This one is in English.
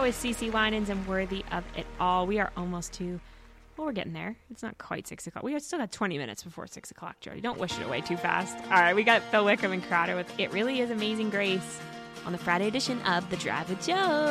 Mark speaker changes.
Speaker 1: Show with CeCe Winans and Worthy of It All. We are almost to, well, we're getting there. It's not quite 6 o'clock. We still got 20 minutes before 6 o'clock, Jody. Don't wish it away too fast. All right, we got Phil Wickham and Crowder with It Really Is Amazing Grace on the Friday edition of The Drive with Joe.